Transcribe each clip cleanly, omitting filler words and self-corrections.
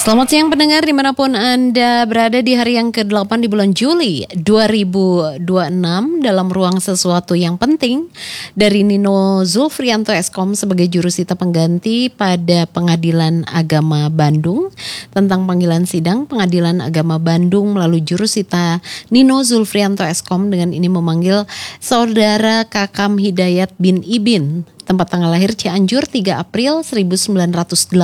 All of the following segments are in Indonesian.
Selamat siang pendengar dimanapun Anda berada di hari yang ke-8 di bulan Juli 2026 dalam ruang sesuatu yang penting dari Nino Zulfrianto Eskom sebagai jurusita pengganti pada Pengadilan Agama Bandung tentang panggilan sidang Pengadilan Agama Bandung melalui jurusita Nino Zulfrianto Eskom dengan ini memanggil Saudara Kakam Hidayat bin Ibin, tempat tanggal lahir Cianjur 3 April 1986.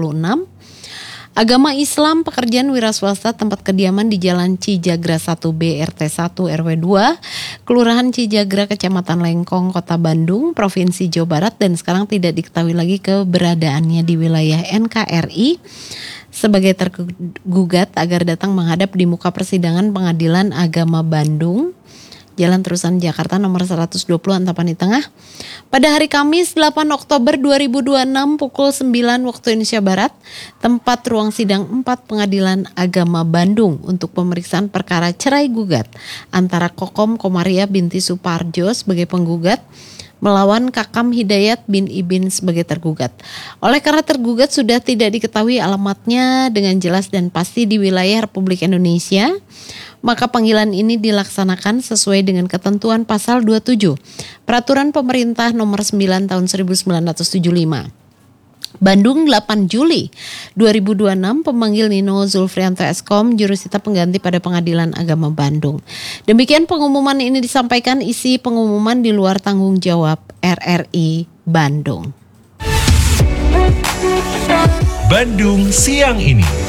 Agama Islam, pekerjaan wira swasta, tempat kediaman di Jalan Cijagra 1B RT 1 RW 2, Kelurahan Cijagra, Kecamatan Lengkong, Kota Bandung, Provinsi Jawa Barat, dan sekarang tidak diketahui lagi keberadaannya di wilayah NKRI sebagai tergugat agar datang menghadap di muka persidangan Pengadilan Agama Bandung, Jalan Terusan Jakarta nomor 120 Antapani Tengah pada hari Kamis 8 Oktober 2026 pukul 9 waktu Indonesia Barat, tempat ruang sidang 4 Pengadilan Agama Bandung untuk pemeriksaan perkara cerai gugat antara Kokom Komaria binti Suparjo sebagai penggugat melawan Kakam Hidayat bin Ibin sebagai tergugat. Oleh karena tergugat sudah tidak diketahui alamatnya dengan jelas dan pasti di wilayah Republik Indonesia, maka panggilan ini dilaksanakan sesuai dengan ketentuan pasal 27 Peraturan Pemerintah nomor 9 tahun 1975. Bandung 8 Juli 2026 pemanggil Nino Zulfrianto Eskom jurusita pengganti pada Pengadilan Agama Bandung. Demikian pengumuman ini disampaikan, isi pengumuman di luar tanggung jawab RRI Bandung. Bandung siang ini.